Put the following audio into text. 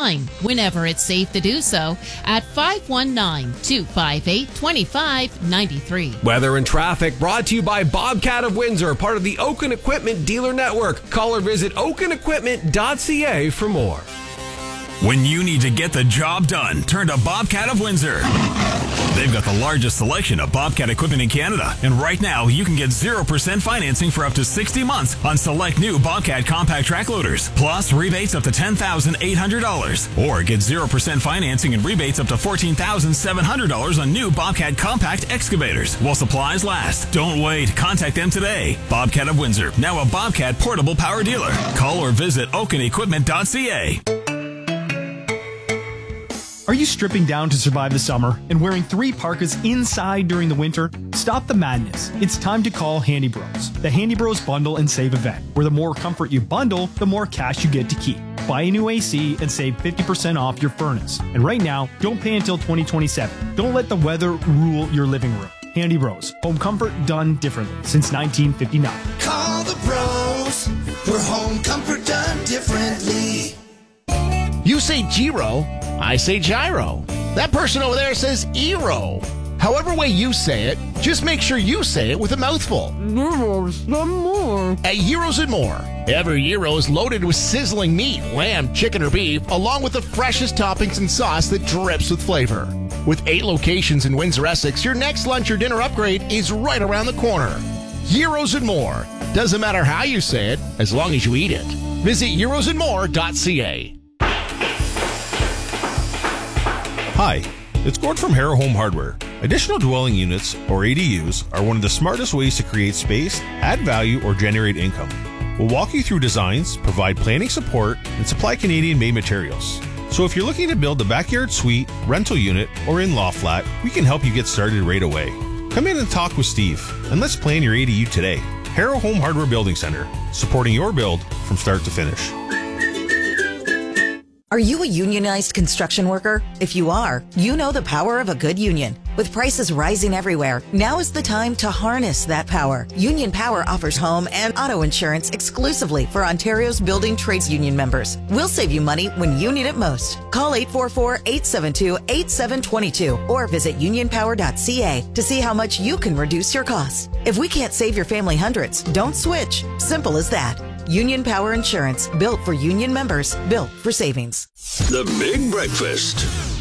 online whenever it's safe to do so at 519-258-2593. Weather and traffic brought to you by Bobcat of Windsor, part of the Oaken Equipment Dealer Network. Call or visit oakenequipment.ca for more. When you need to get the job done, turn to Bobcat of Windsor. They've got the largest selection of Bobcat equipment in Canada. And right now, you can get 0% financing for up to 60 months on select new Bobcat compact track loaders. Plus, rebates up to $10,800. Or get 0% financing and rebates up to $14,700 on new Bobcat compact excavators while supplies last. Don't wait. Contact them today. Bobcat of Windsor, now a Bobcat portable power dealer. Call or visit oakenequipment.ca. Are you stripping down to survive the summer and wearing 3 parkas inside during the winter? Stop the madness. It's time to call Handy Bros. The Handy Bros Bundle and Save event, where the more comfort you bundle, the more cash you get to keep. Buy a new AC and save 50% off your furnace. And right now, don't pay until 2027. Don't let the weather rule your living room. Handy Bros. Home comfort done differently since 1959. Call the bros for home comfort done differently. You say gyro, I say gyro. That person over there says Eero. However way you say it, just make sure you say it with a mouthful. Gyros and more. At Gyros and More, every gyro is loaded with sizzling meat, lamb, chicken, or beef, along with the freshest toppings and sauce that drips with flavor. With 8 locations in Windsor, Essex, your next lunch or dinner upgrade is right around the corner. Gyros and More. Doesn't matter how you say it, as long as you eat it. Visit gyroesandmore.ca. Hi, it's Gord from Harrow Home Hardware. Additional dwelling units, or ADUs, are one of the smartest ways to create space, add value, or generate income. We'll walk you through designs, provide planning support, and supply Canadian-made materials. So if you're looking to build a backyard suite, rental unit, or in-law flat, we can help you get started right away. Come in and talk with Steve, and let's plan your ADU today. Harrow Home Hardware Building Center, supporting your build from start to finish. Are you a unionized construction worker? If you are, you know the power of a good union. With prices rising everywhere, now is the time to harness that power. Union Power offers home and auto insurance exclusively for Ontario's building trades union members. We'll save you money when you need it most. Call 844-872-8722 or visit unionpower.ca to see how much you can reduce your costs. If we can't save your family hundreds, don't switch. Simple as that. Union Power Insurance, built for union members, built for savings. The Big Breakfast.